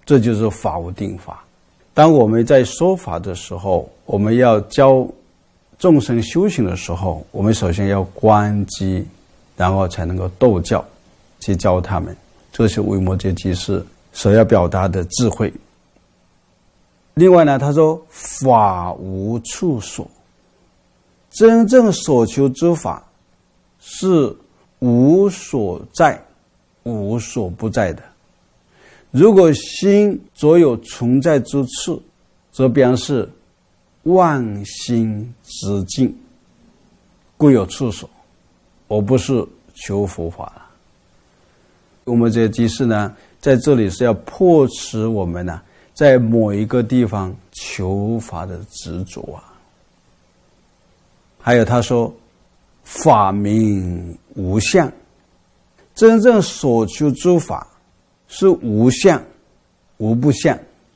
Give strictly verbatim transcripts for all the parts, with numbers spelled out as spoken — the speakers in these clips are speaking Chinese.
这就是法无定法。当我们在说法的时候，我们要教众生修行的时候，我们首先要观机，然后才能够逗教，去教他们。这是维摩诘居士所要表达的智慧。另外呢，他说法无处所，真正所求之法是无所在无所不在的。如果心着有存在之处，则表示万心之境，故有处所。我不是求佛法了。我们这些居士呢，在这里是要破除我们呢、啊、在某一个地方求法的执着啊。还有他说法名无相，真正所求之法是无相无不相。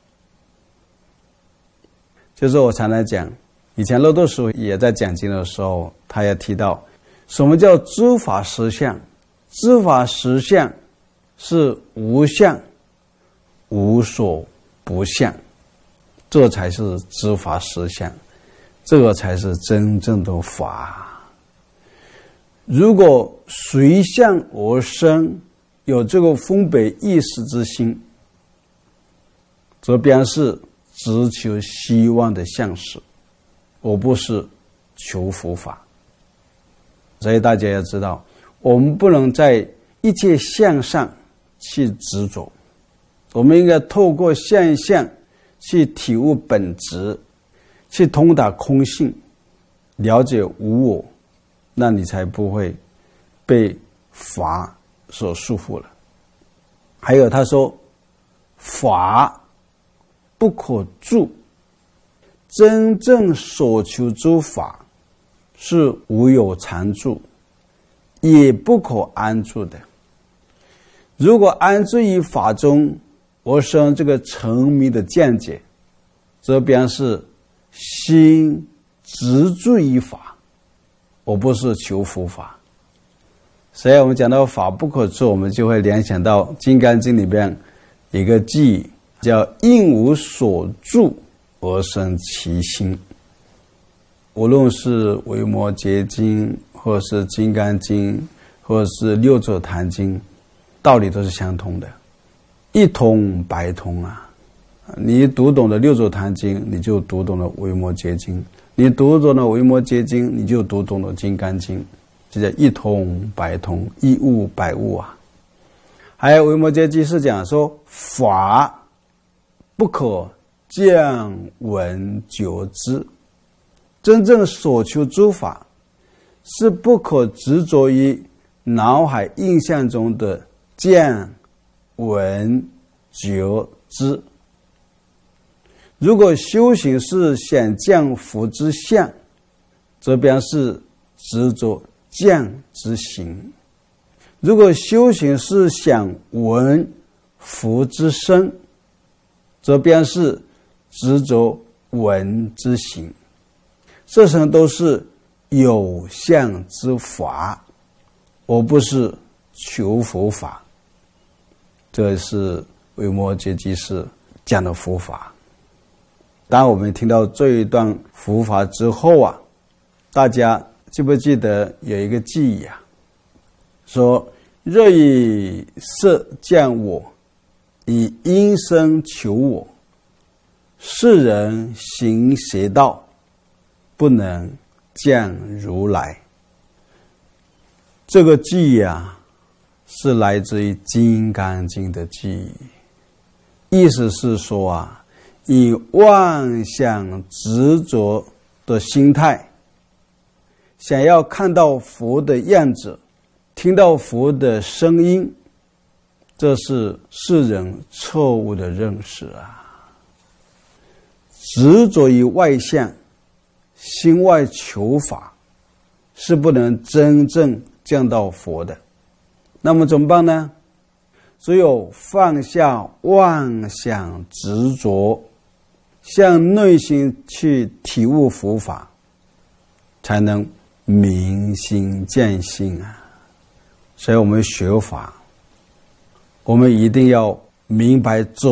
就是我常常讲，以前漏斗师也在讲经的时候，他也提到什么叫知法实相。知法实相是无相无所不相，这才是知法实相，这个才是真正的法。如果随相而生，有这个分别意识之心，则表示只求希望的相识，我不是求佛法。所以大家要知道，我们不能在一切相上去执着，我们应该透过现象去体悟本质，去通达空性，了解无我，那你才不会被法所束缚了。还有他说法不可住，真正所求之法是无有常住，也不可安住的。如果安住于法中而生这个沉迷的见解，则表示心执着于法，我不是求佛法。所以我们讲到法不可住，我们就会联想到《金刚经》里边一个偈语，叫应无所住而生其心。无论是维摩诘经，或是金刚经，或是六祖坛经，道理都是相通的，一通百通啊。你读懂了六祖坛经，你就读懂了维摩诘经；你读懂了维摩诘经，你就读懂了金刚经，这叫一通百通，一悟百悟啊。还有维摩诘居士讲说，法不可见闻觉知，真正所求之法是不可执着于脑海印象中的见闻觉知。如果修行是想见佛之相，则表示执着见之行；如果修行是想闻佛之声，则表示执着闻之行。这些都是有相之法，我不是求佛法。这是维摩诘居士讲的佛法。当我们听到这一段佛法之后啊，大家记不记得有一个偈语啊，说若以色见我，以音声求我，世人行邪道，不能见如来。这个偈啊，是来自于《金刚经》的偈语，意思是说啊，以妄想执着的心态，想要看到佛的样子，听到佛的声音，这是世人错误的认识啊！执着于外相，心外求法，是不能真正见到佛的。那么怎么办呢？只有放下妄想执着，向内心去体悟佛法，才能明心见性啊！所以我们学法，我们一定要明白走